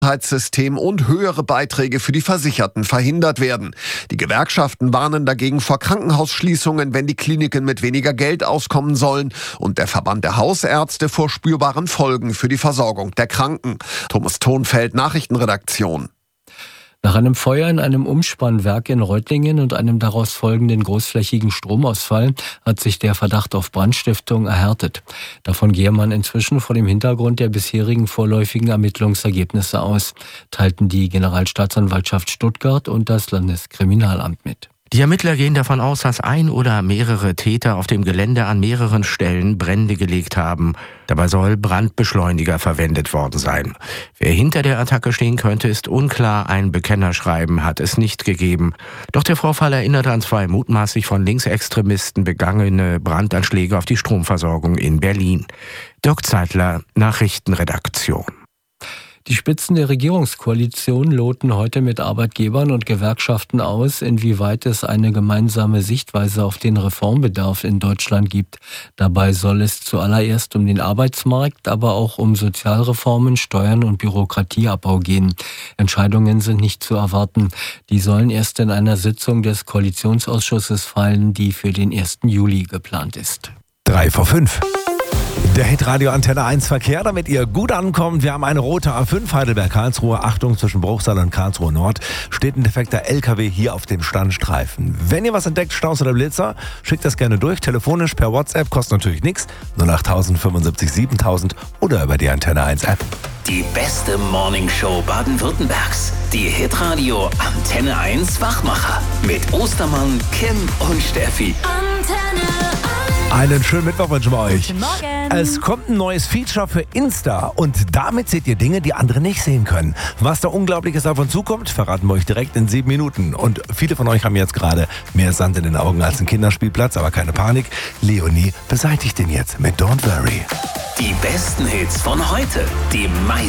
Gesundheitssystem und höhere Beiträge für die Versicherten verhindert werden. Die Gewerkschaften warnen dagegen vor Krankenhausschließungen, wenn die Kliniken mit weniger Geld auskommen sollen, und der Verband der Hausärzte vor spürbaren Folgen für die Versorgung der Kranken. Thomas Thonfeld, Nachrichtenredaktion. Nach einem Feuer in einem Umspannwerk in Reutlingen und einem daraus folgenden großflächigen Stromausfall hat sich der Verdacht auf Brandstiftung erhärtet. Davon gehe man inzwischen vor dem Hintergrund der bisherigen vorläufigen Ermittlungsergebnisse aus, teilten die Generalstaatsanwaltschaft Stuttgart und das Landeskriminalamt mit. Die Ermittler gehen davon aus, dass ein oder mehrere Täter auf dem Gelände an mehreren Stellen Brände gelegt haben. Dabei soll Brandbeschleuniger verwendet worden sein. Wer hinter der Attacke stehen könnte, ist unklar. Ein Bekennerschreiben hat es nicht gegeben. Doch der Vorfall erinnert an 2 mutmaßlich von Linksextremisten begangene Brandanschläge auf die Stromversorgung in Berlin. Dirk Zeitler, Nachrichtenredaktion. Die Spitzen der Regierungskoalition loten heute mit Arbeitgebern und Gewerkschaften aus, inwieweit es eine gemeinsame Sichtweise auf den Reformbedarf in Deutschland gibt. Dabei soll es zuallererst um den Arbeitsmarkt, aber auch um Sozialreformen, Steuern und Bürokratieabbau gehen. Entscheidungen sind nicht zu erwarten. Die sollen erst in einer Sitzung des Koalitionsausschusses fallen, die für den 1. Juli geplant ist. 3 vor 5. Der Hitradio Antenne 1 Verkehr, damit ihr gut ankommt. Wir haben eine rote A5 Heidelberg-Karlsruhe. Achtung, zwischen Bruchsal und Karlsruhe Nord steht ein defekter LKW hier auf dem Standstreifen. Wenn ihr was entdeckt, Staus oder Blitzer, schickt das gerne durch. Telefonisch per WhatsApp, kostet natürlich nichts. 08000 75 7000 oder über die Antenne 1 App. Die beste Morningshow Baden-Württembergs. Die Hitradio Antenne 1 Wachmacher. Mit Ostermann, Kim und Steffi. Antenne 1. Einen schönen Mittwoch wünschen wir euch. Guten Morgen. Es kommt ein neues Feature für Insta und damit seht ihr Dinge, die andere nicht sehen können. Was da Unglaubliches auf uns zukommt, verraten wir euch direkt in 7 Minuten. Und viele von euch haben jetzt gerade mehr Sand in den Augen als ein Kinderspielplatz, aber keine Panik. Leonie beseitigt den jetzt mit Don't Worry. Die besten Hits von heute. Die meisten